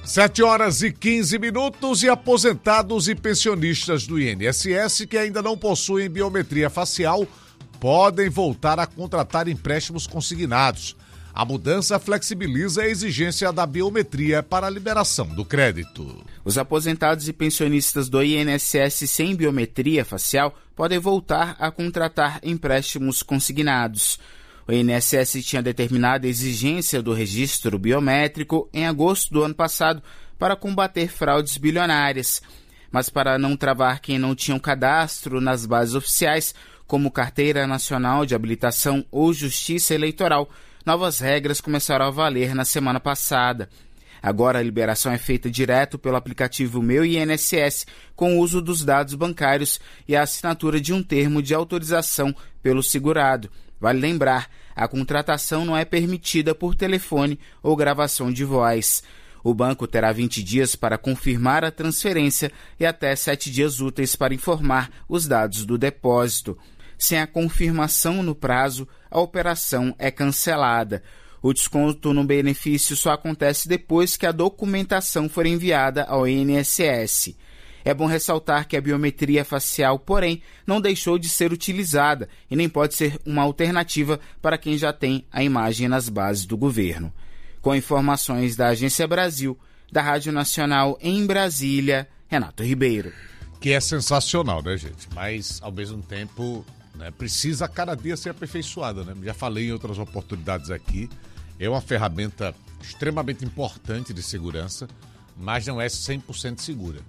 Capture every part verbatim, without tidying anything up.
Sete horas e quinze minutos e aposentados e pensionistas do I N S S que ainda não possuem biometria facial podem voltar a contratar empréstimos consignados. A mudança flexibiliza a exigência da biometria para a liberação do crédito. Os aposentados e pensionistas do I N S S sem biometria facial podem voltar a contratar empréstimos consignados. O I N S S tinha determinado a exigência do registro biométrico em agosto do ano passado para combater fraudes bilionárias. Mas para não travar quem não tinha um cadastro nas bases oficiais, como Carteira Nacional de Habilitação ou Justiça Eleitoral, novas regras começaram a valer na semana passada. Agora a liberação é feita direto pelo aplicativo Meu I N S S, com o uso dos dados bancários e a assinatura de um termo de autorização pelo segurado. Vale lembrar, a contratação não é permitida por telefone ou gravação de voz. O banco terá vinte dias para confirmar a transferência e até sete dias úteis para informar os dados do depósito. Sem a confirmação no prazo, a operação é cancelada. O desconto no benefício só acontece depois que a documentação for enviada ao I N S S. É bom ressaltar que a biometria facial, porém, não deixou de ser utilizada e nem pode ser uma alternativa para quem já tem a imagem nas bases do governo. Com informações da Agência Brasil, da Rádio Nacional em Brasília, Renato Ribeiro. Que é sensacional, né, gente? Mas, ao mesmo tempo, né, precisa cada dia ser aperfeiçoada, né? Já falei em outras oportunidades aqui. É uma ferramenta extremamente importante de segurança, mas não é cem por cento segura.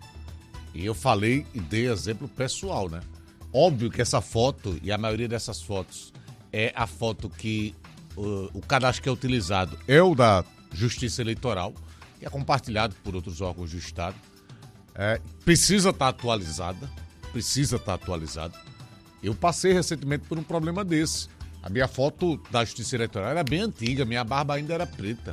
E eu falei e dei exemplo pessoal, né? Óbvio que essa foto, e a maioria dessas fotos, é a foto que uh, o cadastro que é utilizado é o da Justiça Eleitoral, que é compartilhado por outros órgãos do Estado. É, precisa estar atualizada, precisa estar atualizada. Eu passei recentemente por um problema desse. A minha foto da Justiça Eleitoral era bem antiga, minha barba ainda era preta.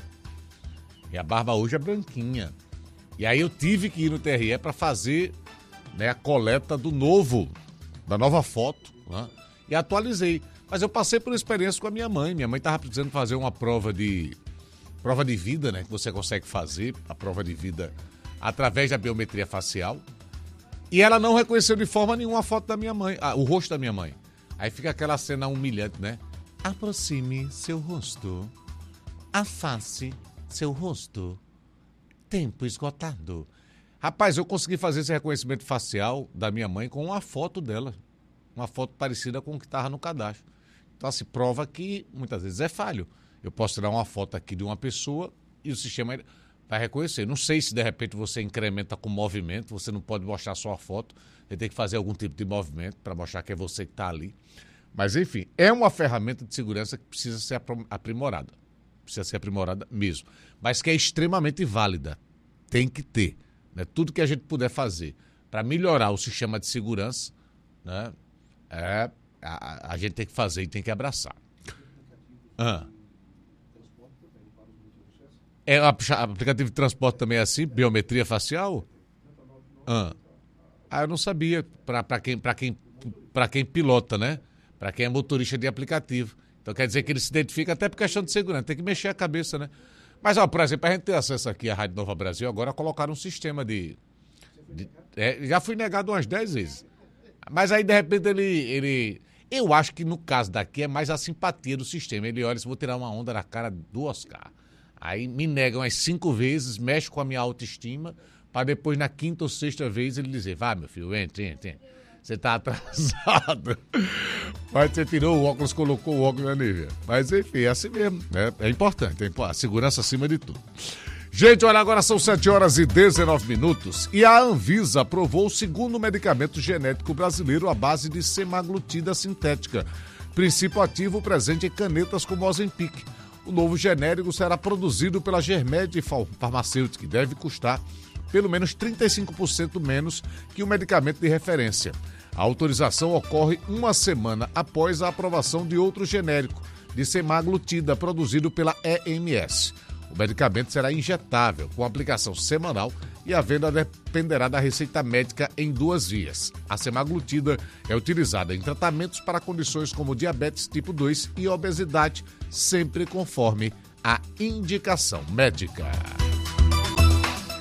Minha barba hoje é branquinha. E aí eu tive que ir no T R E para fazer, né, a coleta do novo, da nova foto, né, e atualizei. Mas eu passei por uma experiência com a minha mãe. Minha mãe estava precisando fazer uma prova de, prova de vida, né, que você consegue fazer, a prova de vida através da biometria facial. E ela não reconheceu de forma nenhuma a foto da minha mãe, ah, o rosto da minha mãe. Aí fica aquela cena humilhante, né? Aproxime seu rosto. Afaste seu rosto. Tempo esgotado. Rapaz, eu consegui fazer esse reconhecimento facial da minha mãe com uma foto dela. Uma foto parecida com o que estava no cadastro. Então, assim, prova que muitas vezes é falho. Eu posso tirar uma foto aqui de uma pessoa e o sistema vai reconhecer. Não sei se de repente você incrementa com movimento, você não pode mostrar só a foto, você tem que fazer algum tipo de movimento para mostrar que é você que está ali. Mas, enfim, é uma ferramenta de segurança que precisa ser aprimorada. Precisa ser aprimorada mesmo. Mas que é extremamente válida. Tem que ter. Né? Tudo que a gente puder fazer para melhorar o sistema de segurança, né? é, a, a gente tem que fazer e tem que abraçar. Ah. É, o aplicativo de transporte também é assim? Biometria facial? Ah, ah eu não sabia. Para quem, para quem, para quem pilota, né? Para quem é motorista de aplicativo. Então quer dizer que ele se identifica até por questão de segurança. Tem que mexer a cabeça, né? Mas, ó, por exemplo, a gente ter acesso aqui à Rádio Nova Brasil, agora colocaram um sistema de... de é, já fui negado umas dez vezes. Mas aí, de repente, ele, ele... Eu acho que no caso daqui é mais a simpatia do sistema. Ele olha, se vou tirar uma onda na cara do Oscar. Aí me negam umas cinco vezes, mexe com a minha autoestima, para depois, na quinta ou sexta vez, ele dizer, vai, meu filho, entre, entre. Você tá atrasado. Mas você tirou o óculos, colocou o óculos na Nívia. Mas, enfim, é assim mesmo. Né? É importante, é a segurança acima de tudo. Gente, olha, agora são sete horas e dezenove minutos e a Anvisa aprovou o segundo medicamento genético brasileiro à base de semaglutida sintética, princípio ativo presente em canetas como Ozempic. O novo genérico será produzido pela Germed Farmacêutica e deve custar pelo menos trinta e cinco por cento menos que o medicamento de referência. A autorização ocorre uma semana após a aprovação de outro genérico de semaglutida produzido pela E M S. O medicamento será injetável, com aplicação semanal, e a venda dependerá da receita médica em duas vias. A semaglutida é utilizada em tratamentos para condições como diabetes tipo dois e obesidade, sempre conforme a indicação médica.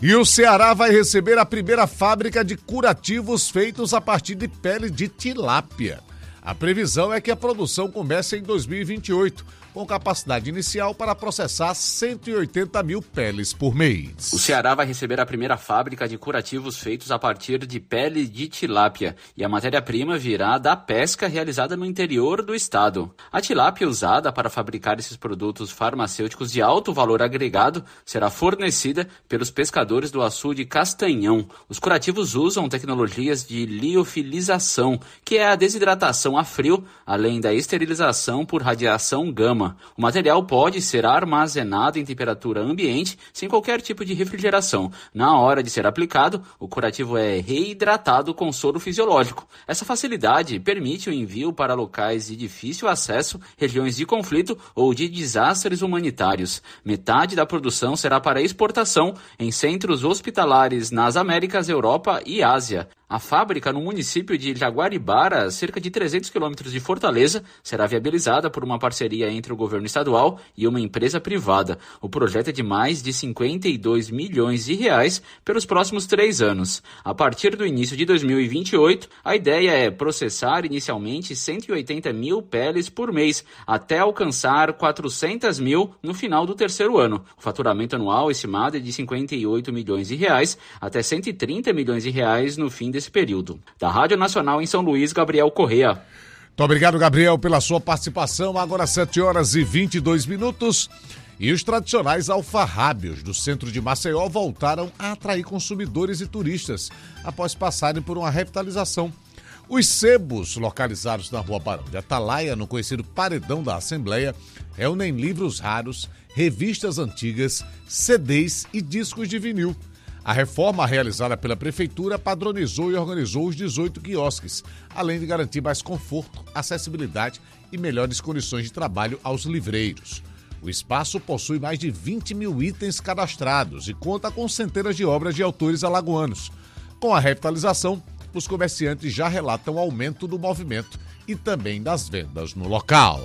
E o Ceará vai receber a primeira fábrica de curativos feitos a partir de pele de tilápia. A previsão é que a produção comece em dois mil e vinte e oito, com capacidade inicial para processar cento e oitenta mil peles por mês. O Ceará vai receber a primeira fábrica de curativos feitos a partir de pele de tilápia e a matéria-prima virá da pesca realizada no interior do estado. A tilápia usada para fabricar esses produtos farmacêuticos de alto valor agregado será fornecida pelos pescadores do açude Castanhão. Os curativos usam tecnologias de liofilização, que é a desidratação a frio, além da esterilização por radiação gama. O material pode ser armazenado em temperatura ambiente sem qualquer tipo de refrigeração. Na hora de ser aplicado, o curativo é reidratado com soro fisiológico. Essa facilidade permite o envio para locais de difícil acesso, regiões de conflito ou de desastres humanitários. Metade da produção será para exportação em centros hospitalares nas Américas, Europa e Ásia. A fábrica, no município de Jaguaribara, cerca de trezentos quilômetros de Fortaleza, será viabilizada por uma parceria entre o governo estadual e uma empresa privada. O projeto é de mais de cinquenta e dois milhões de reais pelos próximos três anos. A partir do início de dois mil e vinte e oito, a ideia é processar inicialmente cento e oitenta mil peles por mês, até alcançar quatrocentas mil no final do terceiro ano. O faturamento anual estimado é de cinquenta e oito milhões de reais até cento e trinta milhões de reais no fim desse período. Da Rádio Nacional em São Luís, Gabriel Correa. Muito obrigado, Gabriel, pela sua participação. Agora sete horas e vinte e dois minutos. E os tradicionais alfarrábios do centro de Maceió voltaram a atrair consumidores e turistas após passarem por uma revitalização. Os sebos, localizados na Rua Barão de Atalaia, no conhecido Paredão da Assembleia, reúnem livros raros, revistas antigas, C Ds e discos de vinil. A reforma realizada pela Prefeitura padronizou e organizou os dezoito quiosques, além de garantir mais conforto, acessibilidade e melhores condições de trabalho aos livreiros. O espaço possui mais de vinte mil itens cadastrados e conta com centenas de obras de autores alagoanos. Com a revitalização, os comerciantes já relatam aumento do movimento e também das vendas no local.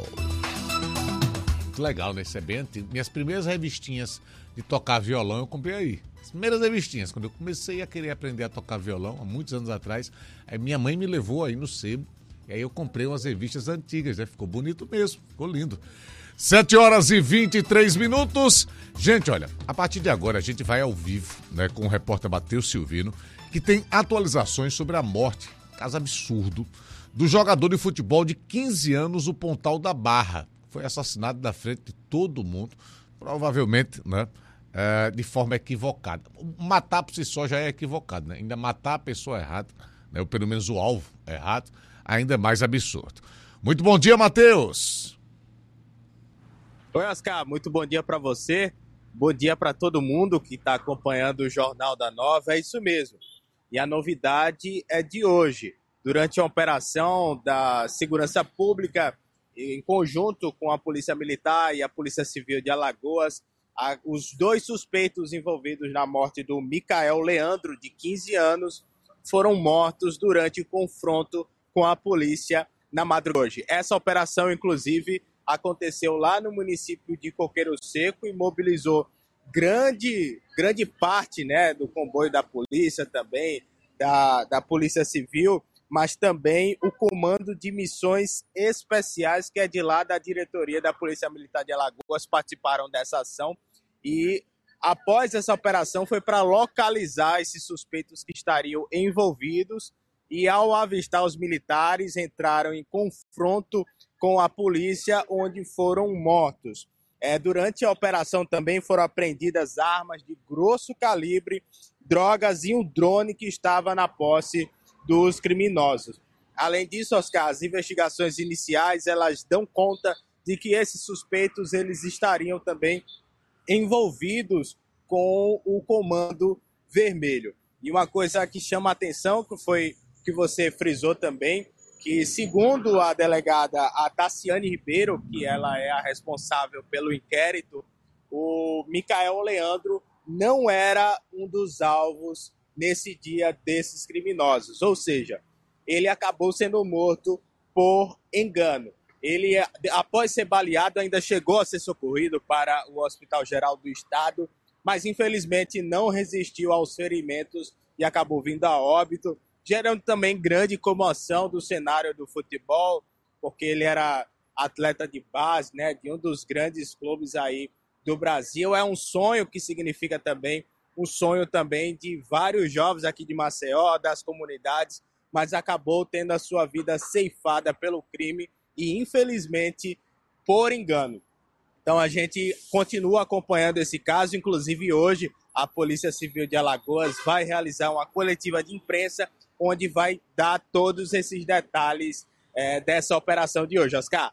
Muito legal, né? Isso é bem antigo. Minhas primeiras revistinhas de tocar violão eu comprei aí. As primeiras revistinhas, quando eu comecei a querer aprender a tocar violão, há muitos anos atrás, aí minha mãe me levou aí no sebo, e aí eu comprei umas revistas antigas, né? Ficou bonito mesmo, ficou lindo. sete horas e vinte e três minutos. Gente, olha, a partir de agora a gente vai ao vivo, né, com o repórter Matheus Silvino, que tem atualizações sobre a morte, caso absurdo, do jogador de futebol de quinze anos, o Pontal da Barra. Foi assassinado na frente de todo mundo, provavelmente, né, é, de forma equivocada. Matar por si só já é equivocado, né? Ainda matar a pessoa errada, né, ou pelo menos o alvo errado, ainda é mais absurdo. Muito bom dia, Matheus! Oi, Oscar, muito bom dia para você, bom dia para todo mundo que está acompanhando o Jornal da Nova, é isso mesmo. E a novidade é de hoje, durante a operação da Segurança Pública, em conjunto com a Polícia Militar e a Polícia Civil de Alagoas, a, os dois suspeitos envolvidos na morte do Micael Leandro, de quinze anos, foram mortos durante o confronto com a polícia na madrugada hoje. Essa operação, inclusive, aconteceu lá no município de Coqueiro Seco e mobilizou grande, grande parte, né, do comboio da polícia também, da, da Polícia Civil, mas também o Comando de Missões Especiais, que é de lá da diretoria da Polícia Militar de Alagoas, participaram dessa ação e após essa operação foi para localizar esses suspeitos que estariam envolvidos e ao avistar os militares entraram em confronto com a polícia, onde foram mortos. É, durante a operação também foram apreendidas armas de grosso calibre, drogas e um drone que estava na posse dos criminosos. Além disso, Oscar, as investigações iniciais elas dão conta de que esses suspeitos eles estariam também envolvidos com o Comando Vermelho. E uma coisa que chama a atenção, que foi que você frisou também, que segundo a delegada a Tassiane Ribeiro, que ela é a responsável pelo inquérito, o Micael Leandro não era um dos alvos nesse dia desses criminosos, ou seja, ele acabou sendo morto por engano. Ele, após ser baleado, ainda chegou a ser socorrido para o Hospital Geral do Estado, mas infelizmente não resistiu aos ferimentos e acabou vindo a óbito, gerando também grande comoção do cenário do futebol, porque ele era atleta de base, né, de um dos grandes clubes aí do Brasil. É um sonho que significa também um sonho também de vários jovens aqui de Maceió, das comunidades, mas acabou tendo a sua vida ceifada pelo crime e, infelizmente, por engano. Então a gente continua acompanhando esse caso, inclusive hoje a Polícia Civil de Alagoas vai realizar uma coletiva de imprensa onde vai dar todos esses detalhes é, dessa operação de hoje, Oscar.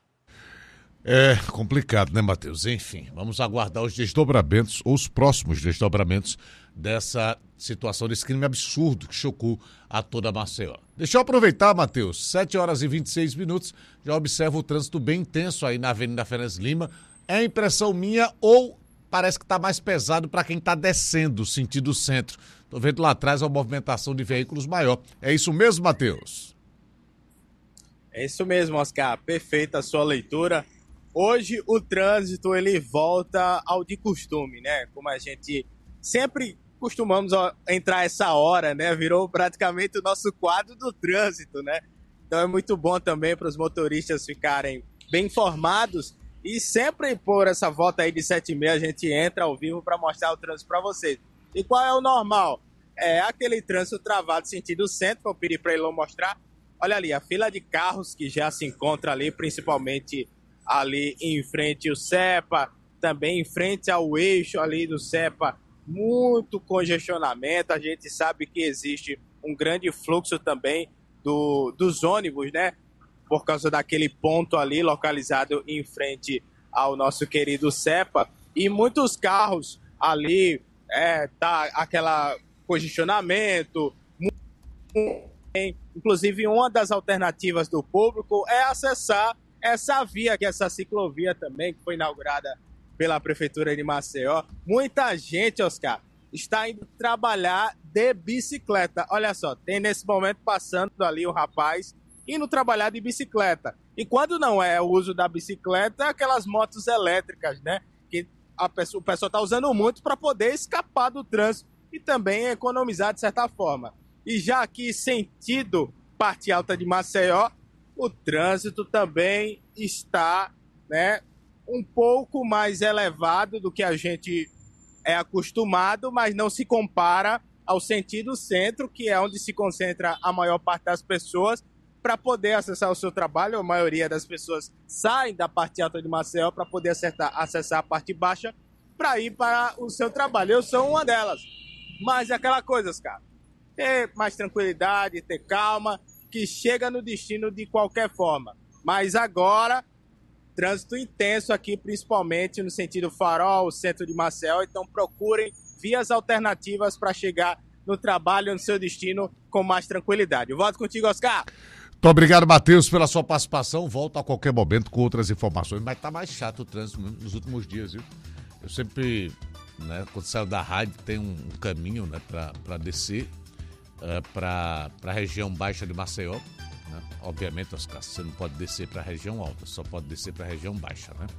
É complicado, né, Matheus? Enfim, vamos aguardar os desdobramentos, ou os próximos desdobramentos dessa situação, desse crime absurdo que chocou a toda Maceió. Deixa eu aproveitar, Matheus, sete horas e vinte e seis minutos, já observo o trânsito bem intenso aí na Avenida Fernandes Lima. É impressão minha ou parece que está mais pesado para quem está descendo, sentido centro? Estou vendo lá atrás uma movimentação de veículos maior. É isso mesmo, Matheus? É isso mesmo, Oscar. Perfeita a sua leitura. Hoje o trânsito ele volta ao de costume, né? Como a gente sempre costumamos entrar essa hora, né? Virou praticamente o nosso quadro do trânsito, né? Então é muito bom também para os motoristas ficarem bem informados e sempre por essa volta aí de sete e meia a gente entra ao vivo para mostrar o trânsito para vocês. E qual é o normal? É aquele trânsito travado sentido centro, vou pedir para ele mostrar. Olha ali, a fila de carros que já se encontra ali, principalmente ali em frente ao CEPA, também em frente ao eixo ali do CEPA, muito congestionamento. A gente sabe que existe um grande fluxo também do, dos ônibus, né? Por causa daquele ponto ali localizado em frente ao nosso querido CEPA. E muitos carros ali, é, tá aquela congestionamento. Inclusive, uma das alternativas do público é acessar essa via, que é essa ciclovia também, que foi inaugurada pela Prefeitura de Maceió. Muita gente, Oscar, está indo trabalhar de bicicleta. Olha só, tem nesse momento passando ali o rapaz indo trabalhar de bicicleta. E quando não é o uso da bicicleta, aquelas motos elétricas, né? Que a pessoa, o pessoal está usando muito para poder escapar do trânsito e também economizar de certa forma. E já aqui, sentido parte alta de Maceió, o trânsito também está, né, um pouco mais elevado do que a gente é acostumado, mas não se compara ao sentido centro, que é onde se concentra a maior parte das pessoas para poder acessar o seu trabalho. A maioria das pessoas saem da parte alta de Maceió para poder acertar, acessar a parte baixa para ir para o seu trabalho. Eu sou uma delas. Mas é aquela coisa, cara, ter mais tranquilidade, ter calma, que chega no destino de qualquer forma. Mas agora, trânsito intenso aqui, principalmente no sentido Farol, centro de Maceió. Então procurem vias alternativas para chegar no trabalho, no seu destino, com mais tranquilidade. Eu volto contigo, Oscar. Muito obrigado, Matheus, pela sua participação. Volto a qualquer momento com outras informações. Mas tá mais chato o trânsito nos últimos dias, viu? Eu sempre, né, quando saio da rádio, tem um, um caminho, né, para descer. Uh, para a região baixa de Maceió, né? Obviamente, Oscar, você não pode descer para a região alta, só pode descer para a região baixa, né?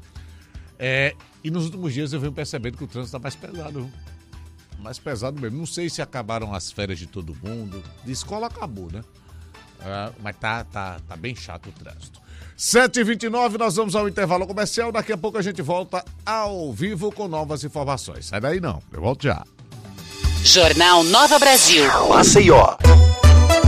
É, e nos últimos dias eu venho percebendo que o trânsito está mais pesado, viu? Mais pesado mesmo. Não sei se acabaram as férias de todo mundo, de escola acabou, né? Uh, mas tá, tá, tá bem chato o trânsito. sete e vinte e nove, nós vamos ao intervalo comercial, daqui a pouco a gente volta ao vivo com novas informações. Sai daí não, eu volto já. Jornal Nova Brasil. Maceió.